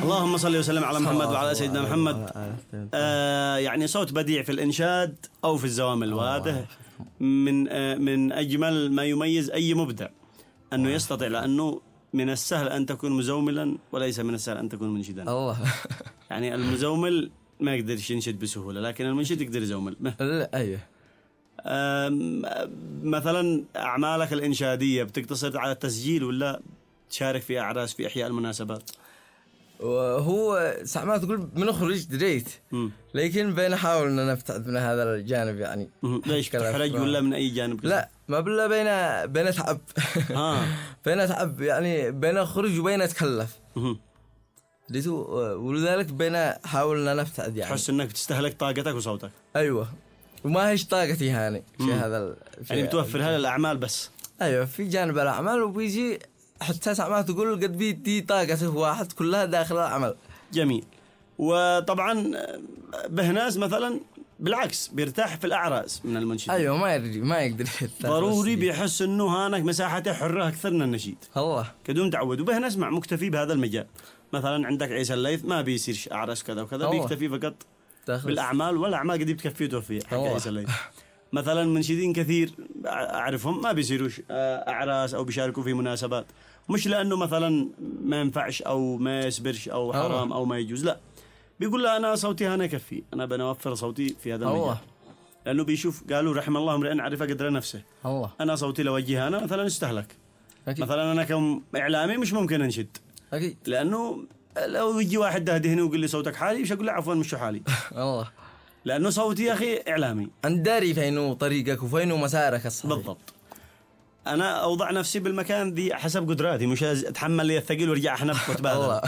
اللهم صل وسلم على محمد وعلى سيدنا محمد. يعني صوت بديع في الإنشاد أو في الزوامل، وهذا من أجمل ما يميز أي مبدع أنه يستطيع، لأنه من السهل أن تكون مزوملا وليس من السهل أن تكون منشدا. الله. يعني المزومل ما يقدر ينشد بسهولة، لكن المنشد يقدر يزومل. أيوه. مثلا أعمالك الإنشادية بتقتصر على التسجيل ولا تشارك في أعراس في إحياء المناسبات؟ وهو ما تقول بنخرج دريت، لكن بين حاول أن نبتعد من هذا الجانب. يعني ليش تحرج ولا من أي جانب؟ لا ما بالله بين تعب. بين تعب، يعني بين خروج وبين تكلف. ولذلك بين حاول أن نبتعد، يعني تحس أنك بتستهلك طاقتك وصوتك. أيوة، وما هيش طاقتي هاني في هذا يعني بتوفرها للأعمال بس. أيوة، في جانب الأعمال، وبيجي حتى ما تقول قد بيدي طاقته واحد كلها داخل العمل. جميل. وطبعا به ناس مثلا بالعكس بيرتاح في الأعراس من المنشد. أيوة، ما يقدر ضروري بيحس إنه هانك مساحته حرة أكثر من النشيد. الله كدون تعود. وبه ناس مكتفي بهذا المجال. مثلا عندك عيسى الليث ما بيصيرش أعراس كذا وكذا، بيكتفي فقط بالأعمال، والأعمال قد بتكفي توفي حق عيسى الليث. مثلا منشدين كثير أعرفهم ما بيصيروش أعراس أو بيشاركوا في مناسبات، مش لأنه مثلا ما ينفعش أو ما يسبرش أو حرام أو ما يجوز، لا، بيقول له أنا صوتي هنا يكفي، أنا بنوفر صوتي في هذا المجال. لأنه بيشوف، قالوا رحم الله امرئ عرف قدر نفسه. أنا صوتي لو وجه أنا مثلا استهلك. مثلا أنا كإعلامي مش ممكن أنشد أكيد، لأنه لو يجي واحد دهني ويقول لي صوتك حالي مش أقول له عفوا مش حالي. الله، لأنه صوتي يا أخي إعلامي، أنداري فينو طريقك وفينو مسارك الصحيح. بالضبط. أنا أوضع نفسي بالمكان ذي حسب قدراتي، مش أتحمل لي الثقيل وارجع أحنف وتبادل.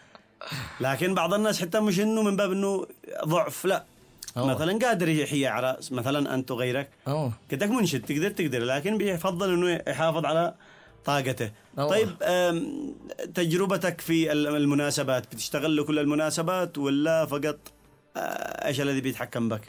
لكن بعض الناس حتى مش إنه من باب إنه ضعف، لا، مثلا قادر يحيي أعراس، مثلا أنت وغيرك كدك منشد تقدر، لكن بيفضل إنه يحافظ على طاقته. طيب تجربتك في المناسبات، بتشتغل لكل المناسبات ولا فقط ايش الذي بيتحكم بك؟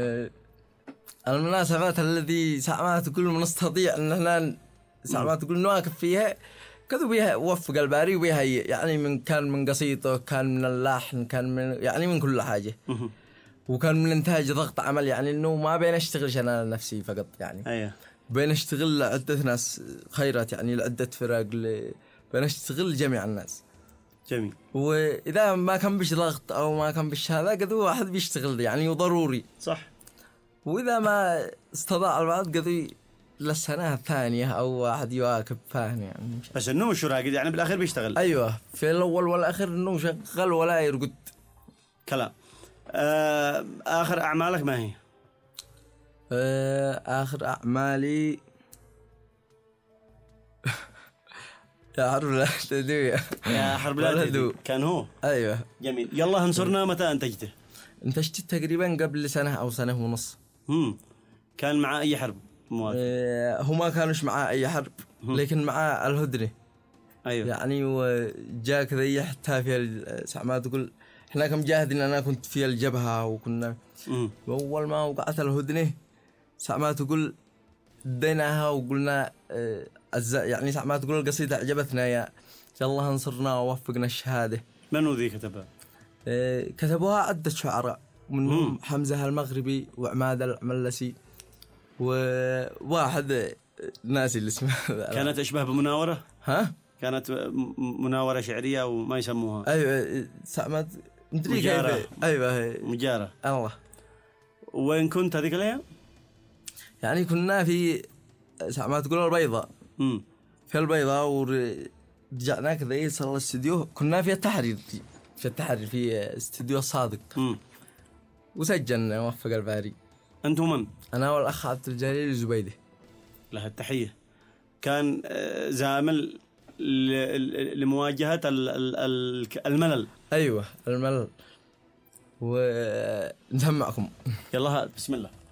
المناسبات الذي ساعات تقول نستطيع ان احنا ساعات تقول نواكب فيها كذا، بيها وفق الباري وبيها، يعني كان من قصيده، كان من اللحن، كان من يعني من كل حاجه. وكان من انتاج ضغط عمل، يعني انه ما بين اشتغل انا نفسي فقط، يعني بين اشتغل لعدة ناس خيرات، يعني لعدة فرق، بين اشتغل جميع الناس. جميل. وإذا ما كان بيش ضغط أو ما كان بيش هذا، قد واحد بيشتغل يعني وضروري صح. وإذا ما استطاع البعض قد للسنة الثانية أو واحد يواكب ثاني، يعني بس إنه مش راقد، يعني بالآخر بيشتغل. أيوة، في الأول والآخر إنه شغال ولا يرقد. كلام. آخر أعمالك ما هي؟ آخر أعمالي يا حرب لا تدو، يا حرب لا تدو كان هو. أيوة. جميل. يلا انصرنا. متى أنتجته؟ انتجت تقريبا قبل سنة أو سنة ونص. كان مع أي حرب موافق؟ هما كانوش مع أي حرب، لكن مع الهدنة. أيوة. يعني وجاء كذا حتى في ما تقول إحنا كم جاهدين، أنا كنت في الجبهة وكنا أول ما وقعت الهدنة ما تقول ديناها وقلنا يعني ما تقول القصيدة عجبتنا، يا الله انصرنا ووفقنا الشهادة. من ذي كتبها؟ كتبوها عدة شعراء، منهم حمزة المغربي وعماد العملسي وواحد ناسي اللي اسمه. كانت أشبه بمناورة؟ كانت مناورة شعرية وما يسموها. أيوة، سعمت مجارة. أيوة، مجارة. الله. وين كنت هذيك الأيام؟ يعني كنا في ما تقول البيضاء. في البيضاء، ورجعنا كذا يصل الاستديو، كنا في التحرير، في استديو الصادق. وسجلنا وفق الباري. أنتم من؟ أنا والأخ عبد الجليل الزبيدي، له التحية. كان زامل لمواجهة الملل. أيوة، الملل. ونسمعكم. يلا بسم الله.